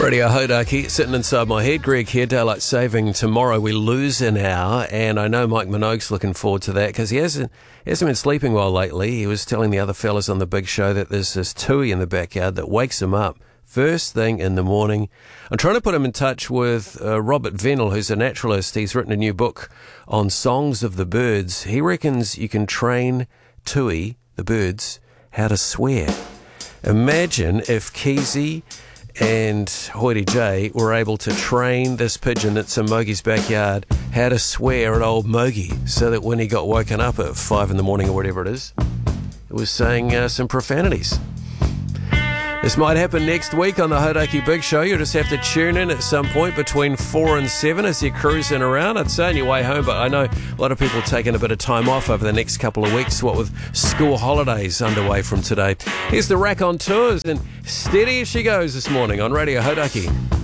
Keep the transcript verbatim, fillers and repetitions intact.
Radio Hodaki, sitting inside my head. Greg here, daylight saving tomorrow. We lose an hour, and I know Mike Minogue's looking forward to that because he hasn't, he hasn't been sleeping well lately. He was telling the other fellas on the big show that there's this tui in the backyard that wakes him up first thing in the morning. I'm trying to put him in touch with uh, Robert Venel, who's a naturalist. He's written a new book on songs of the birds. He reckons you can train tui, the birds, how to swear. Imagine if Keezy and Hoity J were able to train this pigeon that's in Mogi's backyard how to swear at old Mogi, so that when he got woken up at five in the morning or whatever it is, it was saying uh, some profanities. This might happen next week on the Hodaki Big Show. You'll just have to tune in at some point between four and seven as you're cruising around. I'd say on your way home, but I know a lot of people taking a bit of time off over the next couple of weeks, what with school holidays underway from today. Here's the Rack on Tours, and steady as she goes this morning on Radio Hodaki.